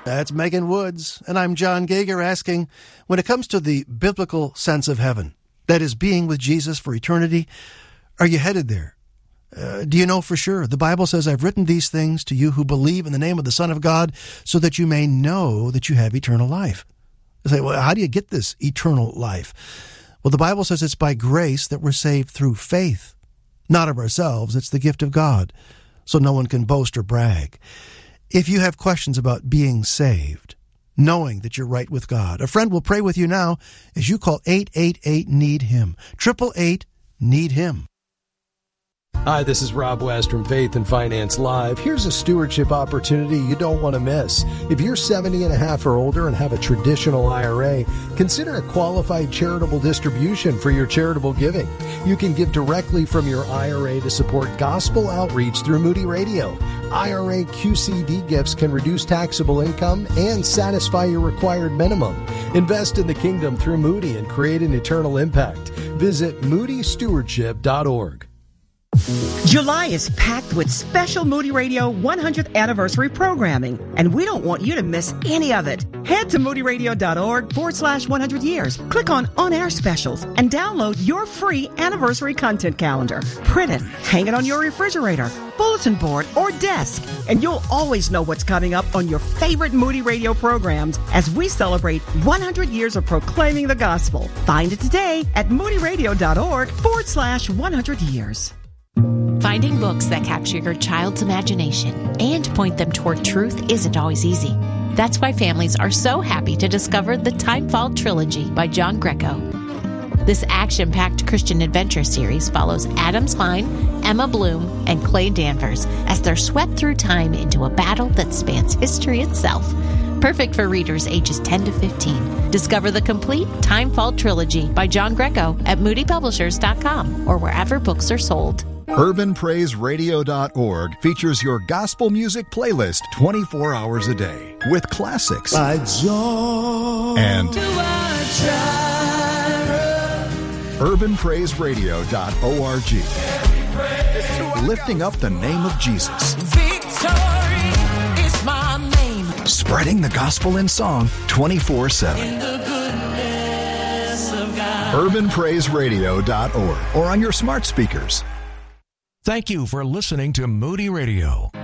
That's Megan Woods, and I'm John Gager asking, when it comes to the biblical sense of heaven, that is being with Jesus for eternity, are you headed there? Do you know for sure? The Bible says, I've written these things to you who believe in the name of the Son of God so that you may know that you have eternal life. You say, well, how do you get this eternal life? Well, the Bible says it's by grace that we're saved through faith. Not of ourselves, it's the gift of God. So no one can boast or brag. If you have questions about being saved, knowing that you're right with God, a friend will pray with you now as you call 888-NEED-HIM. 888-NEED-HIM. Hi, this is Rob West from Faith and Finance Live. Here's a stewardship opportunity you don't want to miss. If you're 70 and a half or older and have a traditional IRA, consider a qualified charitable distribution for your charitable giving. You can give directly from your IRA to support gospel outreach through Moody Radio. IRA QCD gifts can reduce taxable income and satisfy your required minimum. Invest in the kingdom through Moody and create an eternal impact. Visit moodystewardship.org. July is packed with special Moody Radio 100th anniversary programming, and we don't want you to miss any of it. Head to moodyradio.org/100 years. Click on air specials and download your free anniversary content calendar. Print it, hang it on your refrigerator, bulletin board, or desk, and you'll always know what's coming up on your favorite Moody Radio programs as we celebrate 100 years of proclaiming the gospel. Find it today at moodyradio.org/100 years. Finding books that capture your child's imagination and point them toward truth isn't always easy. That's why families are so happy to discover the Timefall Trilogy by John Greco. This action-packed Christian adventure series follows Adam Klein, Emma Bloom, and Clay Danvers as they're swept through time into a battle that spans history itself. Perfect for readers ages 10 to 15. Discover the complete Timefall Trilogy by John Greco at moodypublishers.com or wherever books are sold. UrbanPraiseRadio.org features your gospel music playlist 24 hours a day with classics and UrbanPraiseRadio.org, lifting up the name of Jesus. Victory is my name. Spreading the gospel in song 24/7. In the goodness of God. UrbanPraiseRadio.org or on your smart speakers. Thank you for listening to Moody Radio.